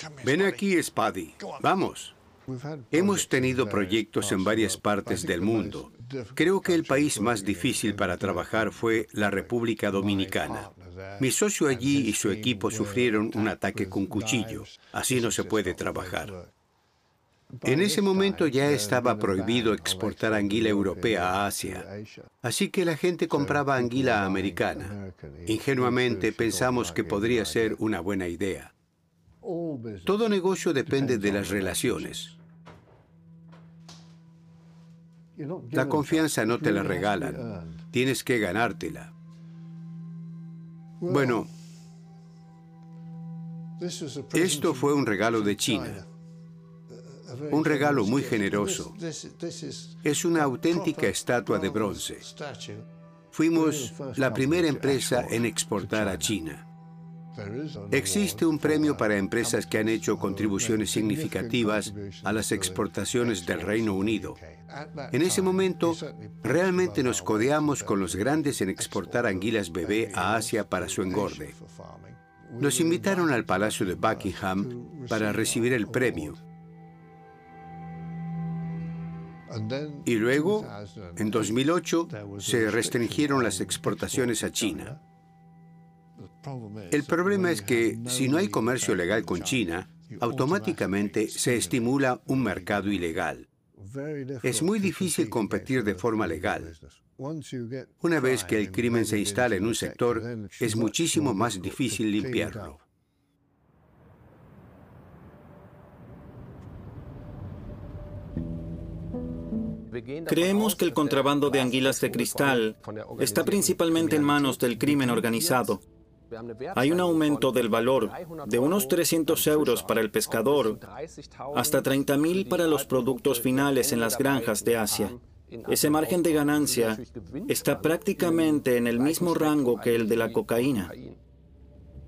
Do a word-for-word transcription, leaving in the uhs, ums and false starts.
Ven aquí, Spadi. Vamos. Hemos tenido proyectos en varias partes del mundo. Creo que el país más difícil para trabajar fue la República Dominicana. Mi socio allí y su equipo sufrieron un ataque con cuchillo. Así no se puede trabajar. En ese momento ya estaba prohibido exportar anguila europea a Asia. Así que la gente compraba anguila americana. Ingenuamente pensamos que podría ser una buena idea. Todo negocio depende de las relaciones. La confianza no te la regalan. Tienes que ganártela. Bueno, esto fue un regalo de China. Un regalo muy generoso. Es una auténtica estatua de bronce. Fuimos la primera empresa en exportar a China. Existe un premio para empresas que han hecho contribuciones significativas a las exportaciones del Reino Unido. En ese momento, realmente nos codeamos con los grandes en exportar anguilas bebé a Asia para su engorde. Nos invitaron al Palacio de Buckingham para recibir el premio. Y luego, en dos mil ocho, se restringieron las exportaciones a China. El problema es que, si no hay comercio legal con China, automáticamente se estimula un mercado ilegal. Es muy difícil competir de forma legal. Una vez que el crimen se instala en un sector, es muchísimo más difícil limpiarlo. Creemos que el contrabando de anguilas de cristal está principalmente en manos del crimen organizado. Hay un aumento del valor de unos trescientos euros para el pescador hasta treinta mil para los productos finales en las granjas de Asia. Ese margen de ganancia está prácticamente en el mismo rango que el de la cocaína.